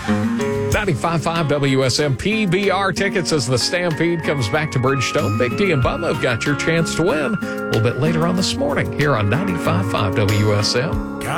95.5 WSM PBR tickets as the Stampede comes back to Bridgestone. Big D and Bubba have got your chance to win a little bit later on this morning here on 95.5 WSM.